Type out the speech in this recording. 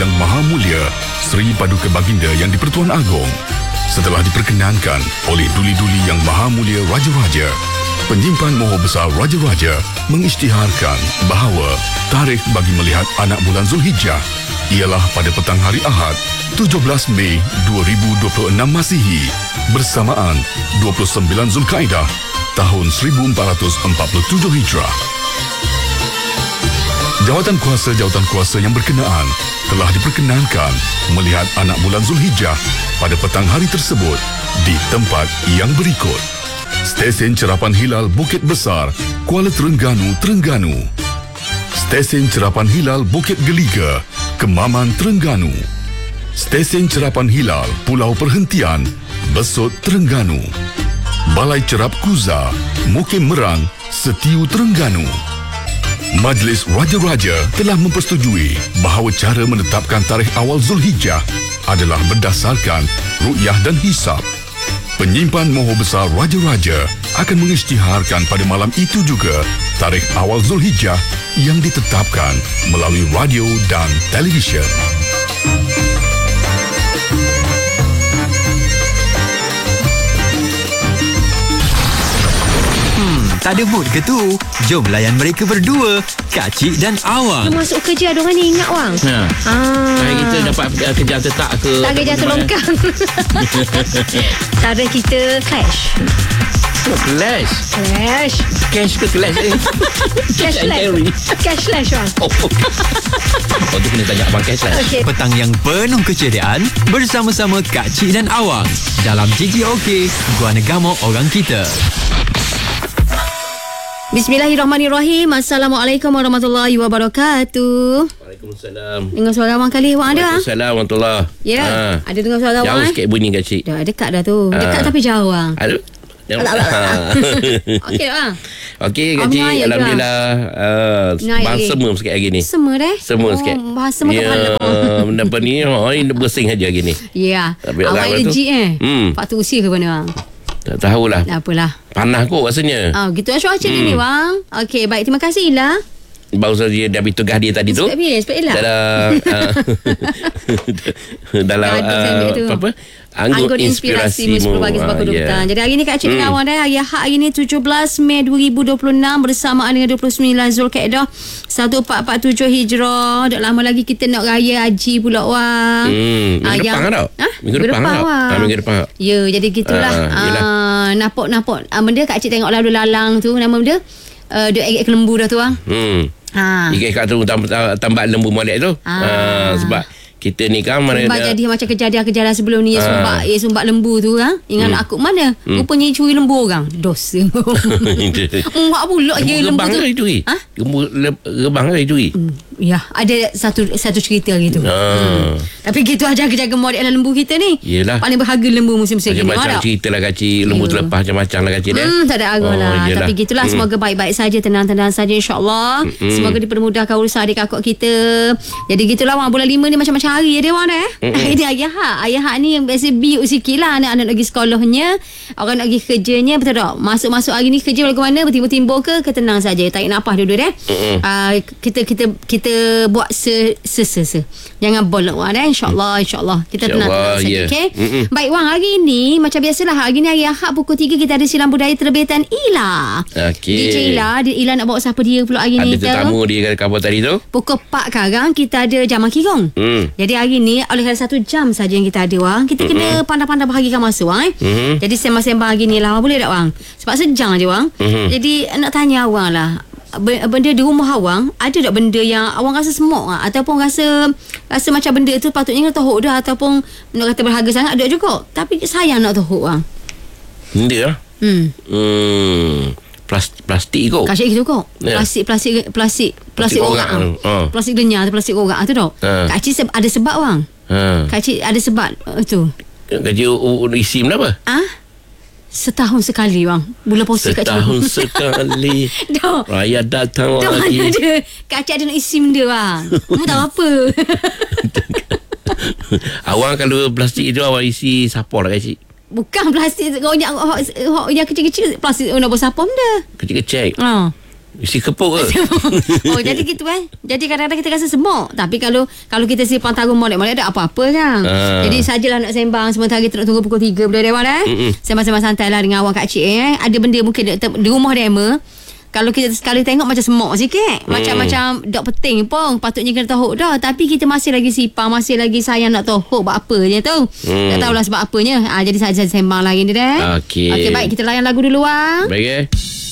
Yang Maha Mulia Seri Paduka Baginda Yang di-Pertuan Agong. Setelah diperkenankan oleh Duli-Duli Yang Maha Mulia Raja-Raja, Penyimpan Mohor Besar Raja-Raja mengisytiharkan bahawa tarikh bagi melihat anak bulan Zulhijjah ialah pada petang hari Ahad 17 Mei 2026 Masihi bersamaan 29 Zulkaidah tahun 1447 Hijrah. Jawatan kuasa yang berkenaan telah diperkenankan melihat anak bulan Zulhijjah pada petang hari tersebut di tempat yang berikut: Stesen Cerapan Hilal Bukit Besar, Kuala Terengganu, Terengganu. Stesen Cerapan Hilal Bukit Geliga, Kemaman, Terengganu. Stesen Cerapan Hilal Pulau Perhentian, Besut, Terengganu. Balai Cerap Kuza, Mukim Merang, Setiu, Terengganu. Majlis Raja-Raja telah mempersetujui bahawa cara menetapkan tarikh awal Zulhijjah adalah berdasarkan ru'yah dan hisab. Penyimpan Mohor Besar Raja-Raja akan mengisytiharkan pada malam itu juga tarikh awal Zulhijjah yang ditetapkan melalui radio dan televisyen. Tak ada mood ke tu? Jom layan mereka berdua, Kak Cik dan Awang. Dia masuk kerja diorang ni, ingat Wang? Hari kita dapat kerja tetap ke? Tak kerja terlongkang. Cara kita clash. Clash? Cash ke clash? Cash slash. Cash slash Wang. Oh, tu kena tanya Abang Cash slash. Okay. Petang yang penuh keceriaan bersama-sama Kak Cik dan Awang dalam JJOK, Gua Negama Orang Kita. Bismillahirrahmanirrahim. Assalamualaikum warahmatullahi wabarakatuh. Waalaikumsalam. Dengar suara Abang kali Wang ada? Waalaikumsalam warahmatullahi. Ya, ada dengar suara Abang. Jauh sikit bunyi Kak Cik. Dah dekat dah tu. Dekat tapi jauh Wang. Aduh. Okey Wang. Okey Kak Cik, alhamdulillah. Sema sikit hari ni. Sema dah? Sema sikit. Bahasa macam mana? Apa ni? Ini bersing aja hari ni. Ya. Tapi Awak energi Pak tu usia ke mana Wang? Tak tahulah. Tak apalah. Panas kot rasanya. Gitu lah cuaca ni Wang. Okey, baik. Terima kasih Ila. Baru saja dia habis tugas dia tadi tu. Sebab Ila. Dalam apa? Anggun Inspirasi Muslim bagi sebuah kedudukan. Jadi hari ni Kak Cik dengan Awang dah. Hari Ahad hari ni 17 Mei 2026 bersamaan dengan 29 Zulkaidah 1447 Hijrah. Tak lama lagi kita nak raya haji pula Wang. Minggu depan tau. Minggu depan Wang. Minggu depan. Ya, jadi gitulah. Napok benda Kak Cik tengok lalu lalang tu, nama benda dia egg lembu dah tu Wang. Ikan kat tu tambah lembu molek tu. Sebab kita ni kan mana jadi macam kejadian sebelum ni sumbat lembu tu kan. Ingat aku mana? Rupanya curi lembu orang. Dosa. Muak pula je lembu tu. Lembu rebang ke curi? Ya, ada satu cerita gitu. Tapi gitu aja jaga model lembu kita ni. Yelah. Paling berharga lembu musim-musim ni. Macam-macam cerita lah Kak Cik. Lembu terlepas macam-macam lah Kak Cik. Tak ada arah lah. Tapi gitulah. Semoga baik-baik saja, tenang-tenang saja insyaAllah. Semoga dipermudahkan urusan adik kakak kita. Jadi gitulah Wang. Bulan 5 ni macam-macam hari dia Wang dah. Ini ayah hak ni yang biasa biuk sikit lah. Anak-anak pergi sekolahnya, orang nak pergi kerjanya. Betul tak? Masuk-masuk hari ni kerja bagaimana, bertimbul-timbul ke, ketenang saja. Tarik nafas dulu dah. Kita buat jangan bolak Wang dah. InsyaAllah kita tenang saja. Okay? Baik Wang, hari ni macam biasalah, hari ni hari Ahad pukul 3 kita ada silam budaya terbitan Ila. DJ Ila nak bawa siapa dia pula hari ni? Ada tetamu dia kabar tadi tu. Pukul 4 sekarang kita ada jam Kigong. Jadi hari ni oleh kerana 1 jam saja yang kita ada Wang, kita kena pandai-pandai bahagikan masa Wang. Jadi sembang-sembang hari ni lah, boleh tak Wang? Sebab sejam je Wang. Jadi nak tanya Awang lah, benda di rumah Awang, ada tak benda yang Awang rasa semok ataupun rasa macam benda tu patutnya nak tohok dah, ataupun nak kata berharga sangat ada juga tapi sayang nak tohok Wang? Benda lah. Plastik kot. Kasih gitu kok. Plastik orang. Plastik lenyar atau plastik orang tu tau. Kak Cik ada sebab Wang. Kak Cik ada sebab tu. Kak Cik isi berapa? Setahun sekali Wang. Bulan puasa Kak Cik. Setahun sekali. Raya datang lagi. Kak Cik ada nak isi benda Wang. Kamu tahu apa? Awang kalau plastik itu awang isi sapor lah Kak Cik. Bukan plastik yang kecil-kecil, plastik nak bersapam dah. Kecil-kecil. Isi kepuk ke? Oh, jadi gitu Jadi kadang-kadang kita rasa semok. Tapi kalau kita simpang tarum molek-molek ada apa-apa kan. Jadi sajalah nak sembang sementara kita nak tunggu pukul 3 boleh Dewan sembang-sembang santai lah dengan awak Kak Cik Ada benda mungkin di rumah Dema. Kalau kita sekali tengok macam semok sikit. Macam dok peting pun. Patutnya kena tohok dah. Tapi kita masih lagi simpang. Masih lagi sayang nak tohok. Buat apa je tu. Tak tahulah sebab apanya. Jadi saja sembang lagi ni dah. Okey, baik. Kita layan lagu dulu. Baik